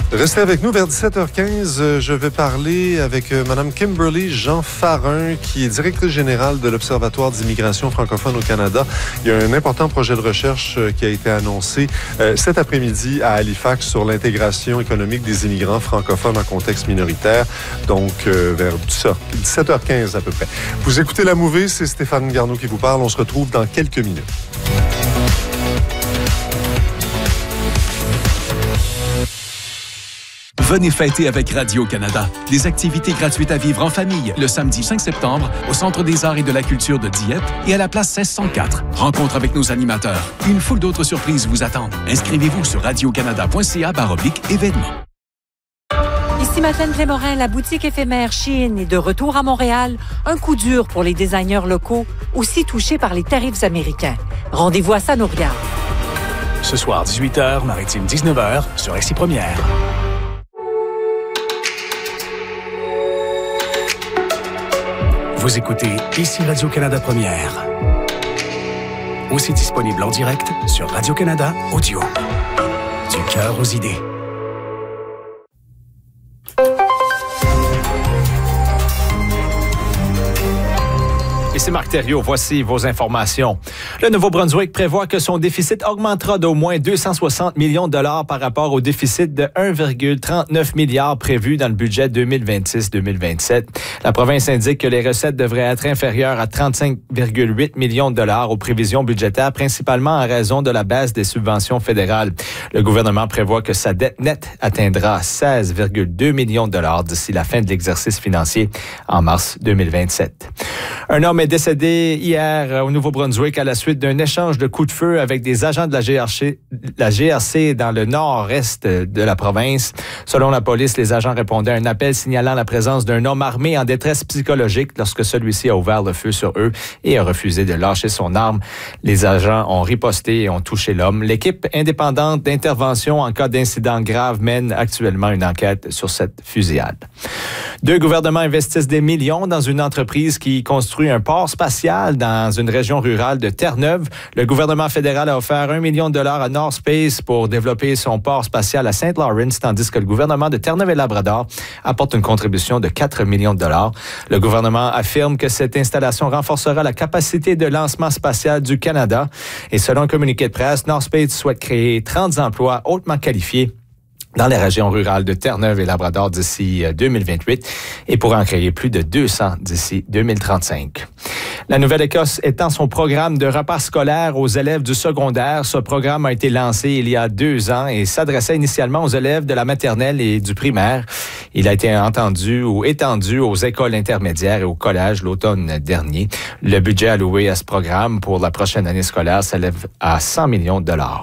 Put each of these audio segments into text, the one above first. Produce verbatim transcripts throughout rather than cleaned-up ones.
Restez avec nous vers dix-sept heures quinze. Je vais parler avec Mme Kimberly Jean-Farin, qui est directrice générale de l'Observatoire d'immigration francophone au Canada. Il y a un important projet de recherche qui a été annoncé euh, cet après-midi à Halifax sur l'intégration économique des immigrants francophones en contexte minoritaire. Donc, euh, vers dix-sept heures quinze à peu près. Vous écoutez La Mouvée, c'est Stéphane Garneau qui vous parle. On se retrouve dans quelques minutes. Venez fêter avec Radio-Canada. Des activités gratuites à vivre en famille le samedi cinq septembre au Centre des arts et de la culture de Dieppe et à la place seize cent quatre. Rencontre avec nos animateurs. Une foule d'autres surprises vous attendent. Inscrivez-vous sur radiocanada.ca barre oblique événements. Ici Madeleine Clémorin, la boutique éphémère Shein est de retour à Montréal. Un coup dur pour les designers locaux, aussi touchés par les tarifs américains. Rendez-vous à ça nous regarde. Ce soir, dix-huit heures, Maritime dix-neuf heures, sur Récit Première. Vous écoutez ici Radio-Canada Première. Aussi disponible en direct sur Radio-Canada Audio. Du cœur aux idées. Ici Marc Thériault, voici vos informations. Le Nouveau-Brunswick prévoit que son déficit augmentera d'au moins deux cent soixante millions de dollars par rapport au déficit de un virgule trente-neuf milliard prévu dans le budget deux mille vingt-six deux mille vingt-sept. La province indique que les recettes devraient être inférieures à trente-cinq virgule huit millions de dollars aux prévisions budgétaires, principalement en raison de la baisse des subventions fédérales. Le gouvernement prévoit que sa dette nette atteindra seize virgule deux millions de dollars d'ici la fin de l'exercice financier en mars deux mille vingt-sept. Un homme est décédé hier au Nouveau-Brunswick à la suite d'un échange de coups de feu avec des agents de la G R C, la G R C dans le nord-est de la province. Selon la police, les agents répondaient à un appel signalant la présence d'un homme armé en détresse psychologique lorsque celui-ci a ouvert le feu sur eux et a refusé de lâcher son arme. Les agents ont riposté et ont touché l'homme. L'équipe indépendante d'intervention en cas d'incident grave mène actuellement une enquête sur cette fusillade. Deux gouvernements investissent des millions dans une entreprise qui construit un port spatial dans une région rurale de Terre-Neuve. Le gouvernement fédéral a offert un million de dollars à North Space pour développer son port spatial à Saint Lawrence, tandis que le gouvernement de Terre-Neuve et Labrador apporte une contribution de quatre millions de dollars. Le gouvernement affirme que cette installation renforcera la capacité de lancement spatial du Canada. Et selon un communiqué de presse, North Space souhaite créer trente emplois hautement qualifiés dans les régions rurales de Terre-Neuve et Labrador d'ici deux mille vingt-huit et pourrait en créer plus de deux cents d'ici deux mille trente-cinq. La Nouvelle-Écosse étend son programme de repas scolaire aux élèves du secondaire. Ce programme a été lancé il y a deux ans et s'adressait initialement aux élèves de la maternelle et du primaire. Il a été entendu ou étendu aux écoles intermédiaires et au collège l'automne dernier. Le budget alloué à ce programme pour la prochaine année scolaire s'élève à cent millions de dollars.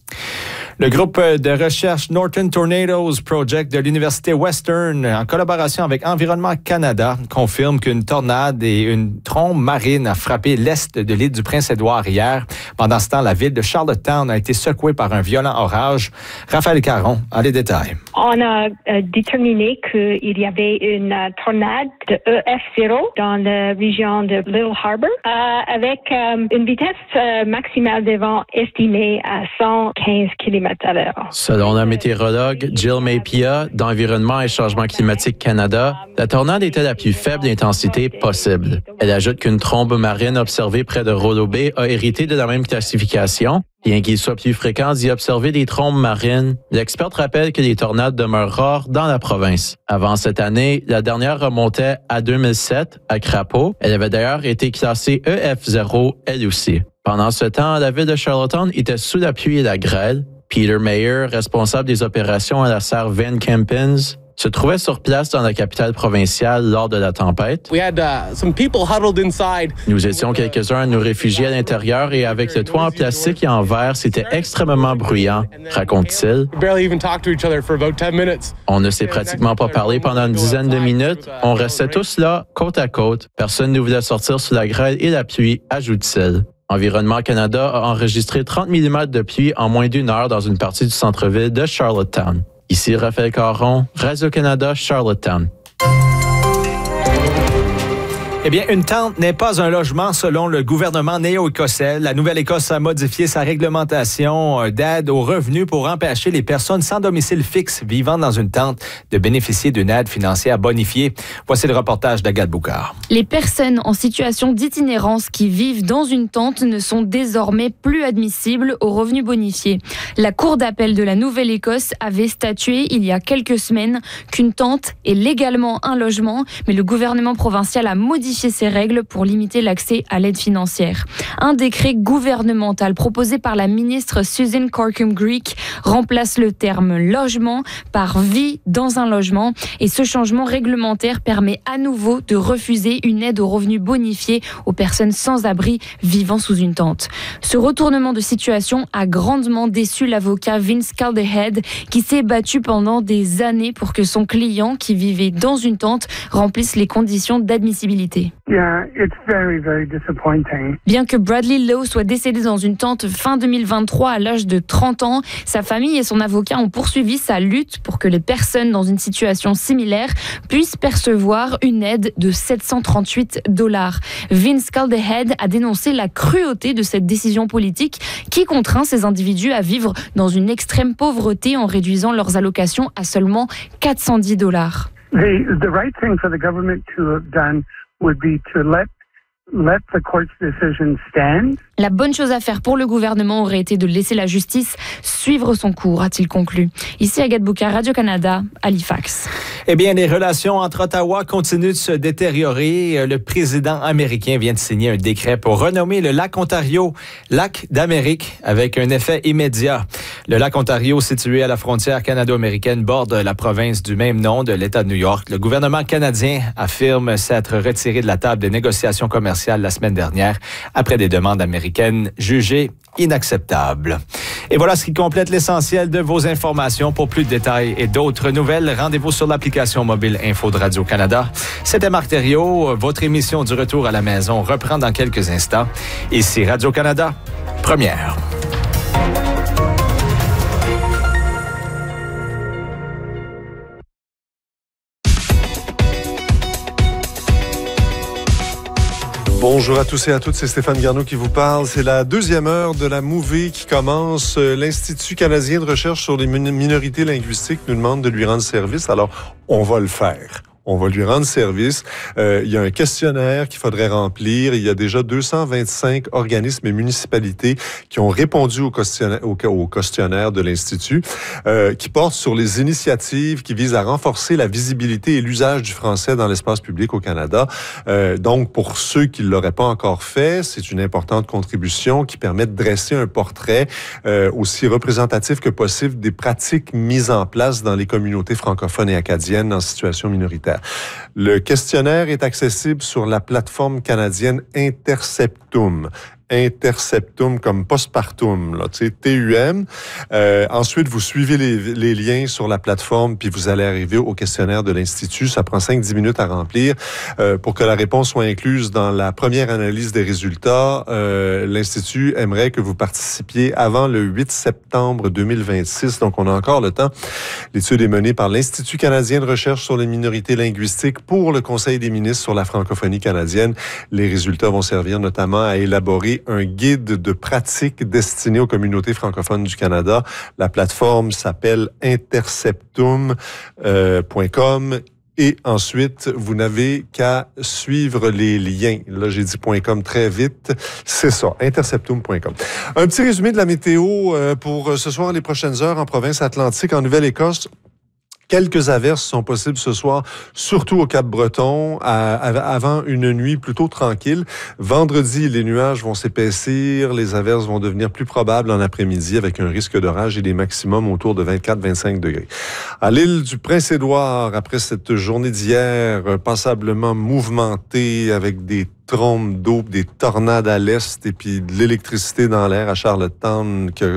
Le groupe de recherche Northern Tornadoes Project de l'Université Western, en collaboration avec Environnement Canada, confirme qu'une tornade et une trombe marine a frappé l'est de l'île du Prince-Édouard hier. Pendant ce temps, la ville de Charlottetown a été secouée par un violent orage. Raphaël Caron a les détails. On a euh, déterminé qu'il y avait une euh, tornade de E F zéro dans la région de Little Harbor euh, avec euh, une vitesse euh, maximale de vent estimée à cent quinze kilomètres à l'heure. Selon la météorologue Jill Mapia d'Environnement et Changement climatique Canada, la tornade était la plus faible d'intensité possible. Elle ajoute qu'une trombe marine observée près de Rollo Bay a hérité de la même classification. Bien qu'il soit plus fréquent d'y observer des trombes marines, l'experte rappelle que les tornades demeurent rares dans la province. Avant cette année, la dernière remontait à deux mille sept, à Crapaud. Elle avait d'ailleurs été classée E F zéro, elle aussi. Pendant ce temps, la ville de Charlottetown était sous la pluie et la grêle. Peter Mayer, responsable des opérations à la serre Van Kempins, se trouvait sur place dans la capitale provinciale lors de la tempête. We had, uh, some people huddled inside. Nous étions quelques-uns à nous réfugier à l'intérieur et avec le toit en plastique et en verre, c'était extrêmement bruyant, raconte-t-il. On ne s'est pratiquement pas parlé pendant une dizaine de minutes. On restait tous là, côte à côte. Personne ne voulait sortir sous la grêle et la pluie, ajoute-t-il. Environnement Canada a enregistré trente millimètres de pluie en moins d'une heure dans une partie du centre-ville de Charlottetown. Ici Raphaël Caron, Radio-Canada, Charlottetown. Eh bien, une tente n'est pas un logement selon le gouvernement néo-écossais. La Nouvelle-Écosse a modifié sa réglementation d'aide aux revenus pour empêcher les personnes sans domicile fixe vivant dans une tente de bénéficier d'une aide financière bonifiée. Voici le reportage d'Agathe Boucard. Les personnes en situation d'itinérance qui vivent dans une tente ne sont désormais plus admissibles aux revenus bonifiés. La Cour d'appel de la Nouvelle-Écosse avait statué il y a quelques semaines qu'une tente est légalement un logement, mais le gouvernement provincial a modifié ces règles pour limiter l'accès à l'aide financière. Un décret gouvernemental proposé par la ministre Susan Corkum-Greek remplace le terme logement par vie dans un logement, et ce changement réglementaire permet à nouveau de refuser une aide aux revenus bonifiés aux personnes sans abri vivant sous une tente. Ce retournement de situation a grandement déçu l'avocat Vince Calderhead, qui s'est battu pendant des années pour que son client qui vivait dans une tente remplisse les conditions d'admissibilité. Yeah, it's very, very disappointing. Bien que Bradley Lowe soit décédé dans une tente fin deux mille vingt-trois à l'âge de trente ans, sa famille et son avocat ont poursuivi sa lutte pour que les personnes dans une situation similaire puissent percevoir une aide de sept cent trente-huit dollars. Vince Calderhead a dénoncé la cruauté de cette décision politique qui contraint ces individus à vivre dans une extrême pauvreté en réduisant leurs allocations à seulement quatre cent dix dollars. The, the right thing for the government to have done would be to let let the court's decision stand. La bonne chose à faire pour le gouvernement aurait été de laisser la justice suivre son cours, a-t-il conclu. Ici Agathe Boucard, Radio-Canada, Halifax. Eh bien, les relations entre Ottawa continuent de se détériorer. Le président américain vient de signer un décret pour renommer le lac Ontario lac d'Amérique avec un effet immédiat. Le lac Ontario, situé à la frontière canado-américaine, borde la province du même nom de l'État de New York. Le gouvernement canadien affirme s'être retiré de la table des négociations commerciales la semaine dernière après des demandes américaines jugées inacceptables. Et voilà ce qui complète l'essentiel de vos informations. Pour plus de détails et d'autres nouvelles, rendez-vous sur l'application mobile Info de Radio-Canada. C'était Marc Thériault. Votre émission du retour à la maison reprend dans quelques instants. Ici Radio-Canada, première. Bonjour à tous et à toutes, c'est Stéphane Garneau qui vous parle. C'est la deuxième heure de la Mouvée qui commence. L'Institut canadien de recherche sur les minorités linguistiques nous demande de lui rendre service, alors on va le faire. On va lui rendre service. Euh, il y a un questionnaire qu'il faudrait remplir. Il y a déjà deux cent vingt-cinq organismes et municipalités qui ont répondu au questionnaire, au, au questionnaire de l'Institut, euh, qui porte sur les initiatives qui visent à renforcer la visibilité et l'usage du français dans l'espace public au Canada. Euh, donc, pour ceux qui ne l'auraient pas encore fait, c'est une importante contribution qui permet de dresser un portrait euh, aussi représentatif que possible des pratiques mises en place dans les communautés francophones et acadiennes en situation minoritaire. Le questionnaire est accessible sur la plateforme canadienne Interceptum. Interceptum comme postpartum, là, tu sais, T U M. Euh, ensuite, vous suivez les, les liens sur la plateforme, puis vous allez arriver au questionnaire de l'Institut. Ça prend cinq à dix minutes à remplir. Euh, pour que la réponse soit incluse dans la première analyse des résultats, euh, l'Institut aimerait que vous participiez avant le huit septembre deux mille vingt-six. Donc, on a encore le temps. L'étude est menée par l'Institut canadien de recherche sur les minorités linguistiques pour le Conseil des ministres sur la francophonie canadienne. Les résultats vont servir notamment à élaborer un guide de pratique destiné aux communautés francophones du Canada. La plateforme s'appelle interceptum point com. Et ensuite, vous n'avez qu'à suivre les liens. Là, j'ai dit .com très vite. C'est ça, interceptum point com. Un petit résumé de la météo pour ce soir, les prochaines heures en province atlantique, en Nouvelle-Écosse. Quelques averses sont possibles ce soir, surtout au Cap-Breton, à, à, avant une nuit plutôt tranquille. Vendredi, les nuages vont s'épaissir, les averses vont devenir plus probables en après-midi avec un risque d'orage et des maximums autour de vingt-quatre à vingt-cinq degrés. À l'île du Prince-Édouard, après cette journée d'hier passablement mouvementée avec des trombes d'eau, des tornades à l'est et puis de l'électricité dans l'air à Charlottetown, que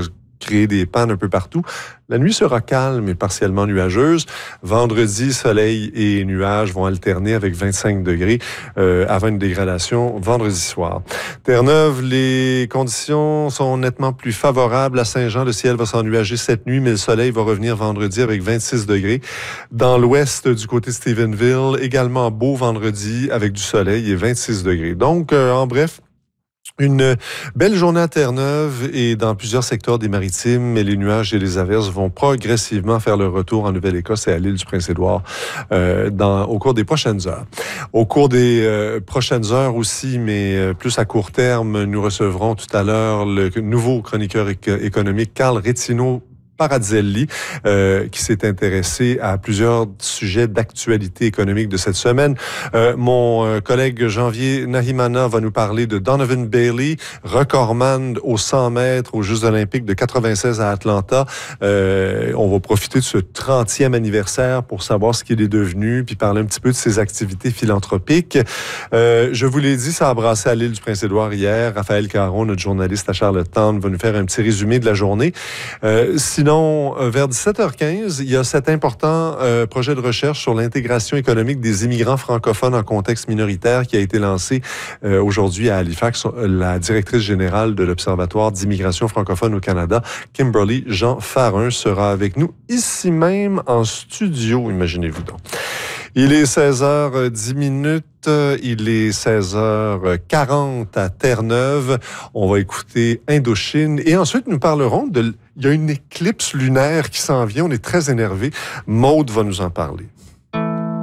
créer des pannes un peu partout. La nuit sera calme et partiellement nuageuse. Vendredi, soleil et nuages vont alterner avec vingt-cinq degrés euh, avant une dégradation vendredi soir. Terre-Neuve, les conditions sont nettement plus favorables. À Saint-Jean, le ciel va s'ennuager cette nuit, mais le soleil va revenir vendredi avec vingt-six degrés. Dans l'ouest, du côté de Stephenville, également beau vendredi avec du soleil et vingt-six degrés. Donc, euh, en bref, une belle journée à Terre-Neuve et dans plusieurs secteurs des Maritimes, mais les nuages et les averses vont progressivement faire leur retour en Nouvelle-Écosse et à l'île du Prince-Édouard euh, dans, au cours des prochaines heures. Au cours des euh, prochaines heures aussi, mais euh, plus à court terme, nous recevrons tout à l'heure le nouveau chroniqueur éco- économique Carl Rettino Paradzelli, euh, qui s'est intéressé à plusieurs sujets d'actualité économique de cette semaine. Euh, mon euh, collègue Janvier Nahimana va nous parler de Donovan Bailey, recordman aux cent mètres aux Jeux olympiques de quatre-vingt-seize à Atlanta. Euh, on va profiter de ce trentième anniversaire pour savoir ce qu'il est devenu, puis parler un petit peu de ses activités philanthropiques. Euh, je vous l'ai dit, ça a brassé à l'île du Prince-Édouard hier. Raphaël Caron, notre journaliste à Charlottetown, va nous faire un petit résumé de la journée. Euh, si Sinon, vers dix-sept heures quinze, il y a cet important euh, projet de recherche sur l'intégration économique des immigrants francophones en contexte minoritaire qui a été lancé euh, aujourd'hui à Halifax. La directrice générale de l'Observatoire d'immigration francophone au Canada, Kimberly Jean Farin, sera avec nous ici même en studio, imaginez-vous donc. Il est seize heures dix minutes. Il est seize heures quarante à Terre-Neuve. On va écouter Indochine et ensuite nous parlerons de... Il y a une éclipse lunaire qui s'en vient. On est très énervés. Maude va nous en parler.